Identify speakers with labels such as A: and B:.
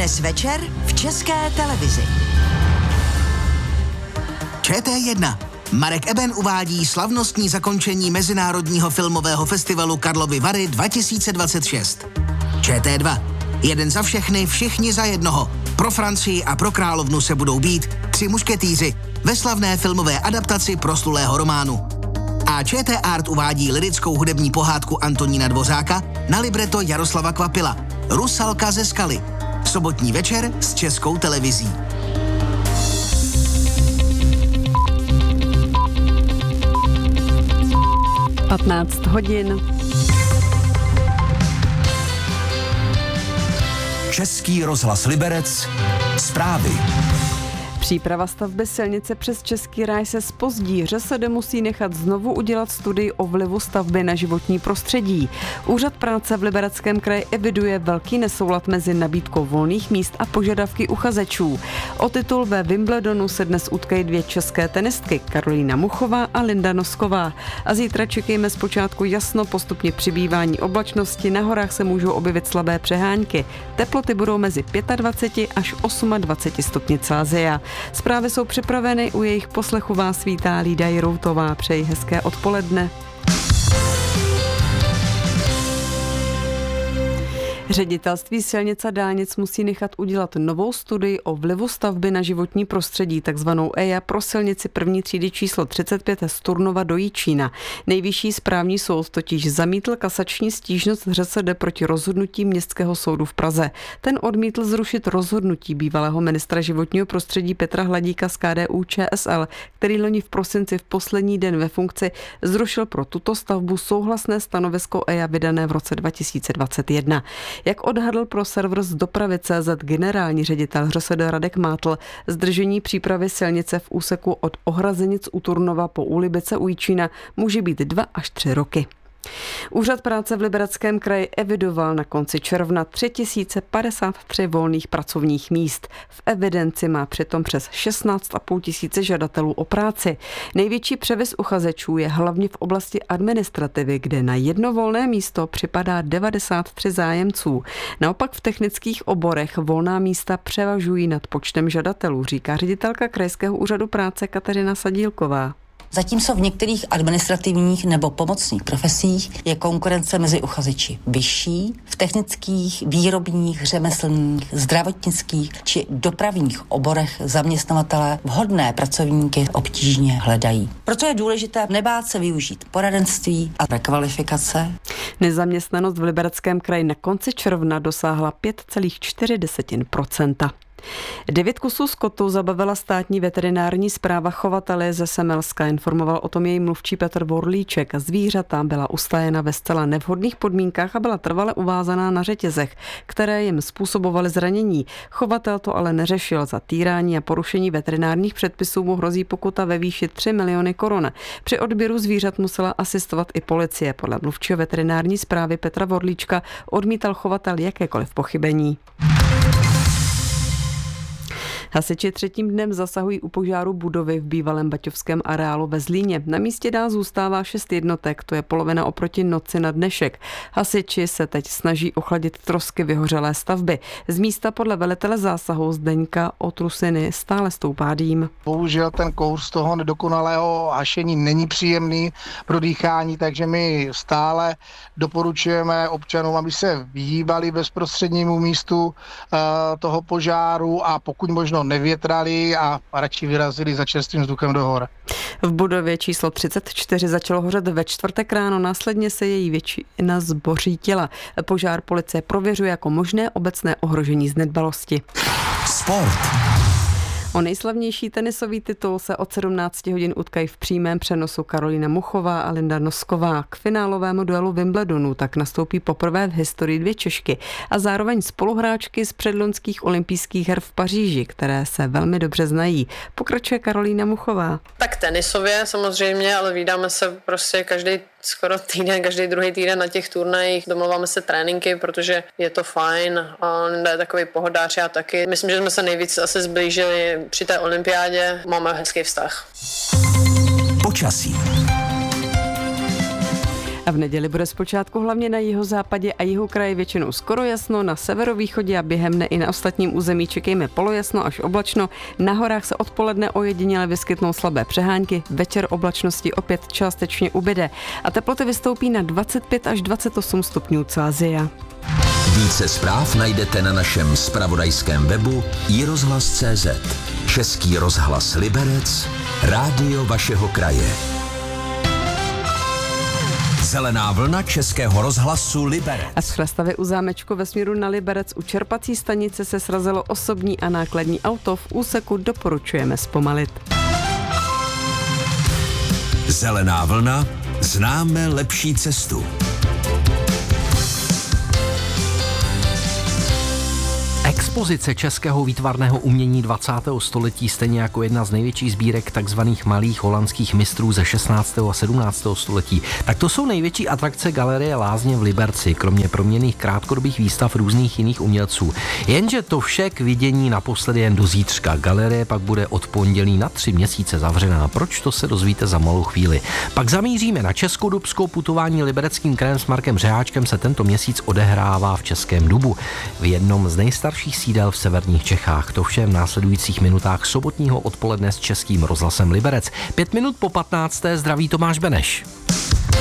A: Dnes večer v České televizi.
B: ČT1. Marek Eben uvádí slavnostní zakončení Mezinárodního filmového festivalu Karlovy Vary 2026. ČT2. Jeden za všechny, všichni za jednoho. Pro Francii a pro královnu se budou bít 3 mušketýři ve slavné filmové adaptaci proslulého románu. A ČT Art uvádí lyrickou hudební pohádku Antonína Dvořáka na libreto Jaroslava Kvapila. Rusalka ze skaly. Sobotní večer s Českou televizí.
C: Patnáct hodin.
D: Český rozhlas Liberec. Zprávy.
C: Příprava stavby silnice přes Český ráj se zpozdí. ŘSD musí nechat znovu udělat studii o vlivu stavby na životní prostředí. Úřad práce v Libereckém kraji eviduje velký nesoulad mezi nabídkou volných míst a požadavky uchazečů. O titul ve Wimbledonu se dnes utkají 2 české tenistky, Karolína Muchová a Linda Nosková. A zítra čekejme zpočátku jasno, postupně přibývání oblačnosti, na horách se můžou objevit slabé přehánky. Teploty budou mezi 25 až 28 stupni Celsia. Zprávy jsou připraveny, u jejich poslechu vás vítá Lída Jiroutová. Přeji hezké odpoledne. Ředitelství silnic a dálnic musí nechat udělat novou studii o vlivu stavby na životní prostředí, takzvanou EIA, pro silnici první třídy číslo 35 z Turnova do Jičína. Nejvyšší správní soud totiž zamítl kasační stížnost ŘSD proti rozhodnutí Městského soudu v Praze. Ten odmítl zrušit rozhodnutí bývalého ministra životního prostředí Petra Hladíka z KDU-ČSL, který loni v prosinci v poslední den ve funkci zrušil pro tuto stavbu souhlasné stanovisko EIA vydané v roce 2021. Jak odhadl pro server z dopravy.cz generální ředitel ŘSD Radek Mátl, zdržení přípravy silnice v úseku od Ohrazenic u Turnova po Úlibice u Jičína může být 2 až 3 roky. Úřad práce v Libereckém kraji evidoval na konci června 3053 volných pracovních míst. V evidenci má přitom přes 16 500 žadatelů o práci. Největší převis uchazečů je hlavně v oblasti administrativy, kde na jedno volné místo připadá 93 zájemců. Naopak v technických oborech volná místa převažují nad počtem žadatelů, říká ředitelka Krajského úřadu práce Kateřina Sadílková.
E: Zatímco v některých administrativních nebo pomocných profesích je konkurence mezi uchazeči vyšší, v technických, výrobních, řemeslných, zdravotnických či dopravních oborech zaměstnavatelé vhodné pracovníky obtížně hledají. Proto je důležité nebát se využít poradenství a rekvalifikace.
C: Nezaměstnanost v Libereckém kraji na konci června dosáhla 5,4%. 9 kusů skotu zabavila státní veterinární správa chovatele ze Semelska, informoval o tom její mluvčí Petr Vorlíček. Zvířata byla ustájena ve zcela nevhodných podmínkách a byla trvale uvázaná na řetězech, které jim způsobovaly zranění. Chovatel to ale neřešil. Za týrání a porušení veterinárních předpisů mu hrozí pokuta ve výši 3 miliony korun. Při odběru zvířat musela asistovat i policie. Podle mluvčího veterinární správy Petra Vorlíčka odmítal chovatel jakékoliv pochybení. Hasiči 3. dnem zasahují u požáru budovy v bývalém baťovském areálu ve Zlíně. Na místě dál zůstává 6 jednotek, to je polovina oproti noci na dnešek. Hasiči se teď snaží ochladit trosky vyhořelé stavby. Z místa podle velitele zásahu Zdeňka Otrusiny stále stoupá dým.
F: Bohužel ten kouř toho nedokonalého hašení není příjemný pro dýchání, takže my stále doporučujeme občanům, aby se vyhýbali bezprostřednímu místu toho požáru a pokud možno nevětrali a radši vyrazili za čerstvým vzduchem do hor.
C: V budově číslo 34 začalo hořet ve čtvrtek ráno, následně se její většina zbořítila. Požár policie prověřuje jako možné obecné ohrožení z nedbalosti.
D: Sport.
C: O nejslavnější tenisový titul se od 17 hodin utkají v přímém přenosu Karolína Muchová a Linda Nosková. K finálovému duelu Wimbledonu tak nastoupí poprvé v historii 2 Češky a zároveň spoluhráčky z předloňských olympijských her v Paříži, které se velmi dobře znají. Pokračuje Karolína Muchová.
G: Tak tenisově samozřejmě, ale vídáme se prostě skoro týden, každý druhý týden na těch turnajích. Domluváme se tréninky, protože je to fajn a Linda je takový pohodář, já taky. Myslím, že jsme se nejvíc asi zblížili při té olympiádě. Máme hezký vztah.
D: Počasí.
C: A v neděli bude zpočátku hlavně na jihozápadě a jihu kraje většinou skoro jasno, na severovýchodě a během dne i na ostatním území čekejme polojasno až oblačno. Na horách se odpoledne ojediněle vyskytnou slabé přehánky, večer oblačnosti opět částečně ubyde a teploty vystoupí na 25 až 28 stupňů Celsia.
D: Více zpráv najdete na našem zpravodajském webu iRozhlas.cz. Český rozhlas Liberec, rádio vašeho kraje. Zelená vlna Českého rozhlasu Liberec.
C: A z Chlestavy u zámečku ve směru na Liberec u čerpací stanice se srazilo osobní a nákladní auto. V úseku doporučujeme zpomalit.
D: Zelená vlna, známe lepší cestu.
H: Expozice českého výtvarného umění 20. století, stejně jako jedna z největších sbírek takzvaných malých holandských mistrů ze 16. a 17. století, tak to jsou největší atrakce Galerie Lázně v Liberci, kromě proměnných krátkodobých výstav různých jiných umělců. Jenže to vše k vidění naposledy jen do zítřka. Galerie pak bude od pondělí na 3 měsíce zavřená. Proč, to se dozvíte za malou chvíli. Pak zamíříme na Českodubskou. Putování Libereckým krajem s Markem Řeháčkem se tento měsíc odehrává v Českém Dubu, v jednom z nejstarších sídel v severních Čechách. To vše v následujících minutách sobotního odpoledne s Českým rozhlasem Liberec. 5 minut po 15. zdraví Tomáš Beneš.